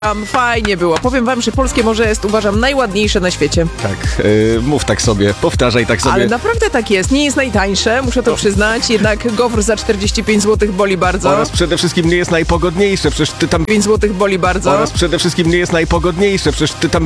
Fajnie było. Powiem wam, że polskie morze jest, uważam, najładniejsze na świecie. Tak, mów tak sobie, powtarzaj tak sobie. Ale naprawdę tak jest. Nie jest najtańsze, muszę to przyznać. Jednak gofr za 45 zł boli bardzo. Oraz przede wszystkim nie jest najpogodniejsze, przecież ty tam... 5 zł boli bardzo. Oraz przede wszystkim nie jest najpogodniejsze, przecież ty tam